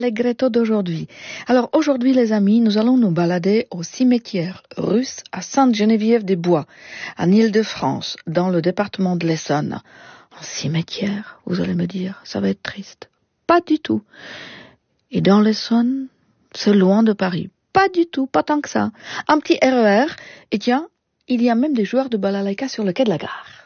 L'Allegretto d'aujourd'hui. Alors aujourd'hui les amis, nous allons nous balader au cimetière russe à Sainte-Geneviève-des-Bois, en Île-de-France, dans le département de l'Essonne. Un cimetière, vous allez me dire, ça va être triste. Pas du tout. Et dans l'Essonne, c'est loin de Paris. Pas du tout, pas tant que ça. Un petit RER, et tiens, il y a même des joueurs de balalaïka sur le quai de la gare.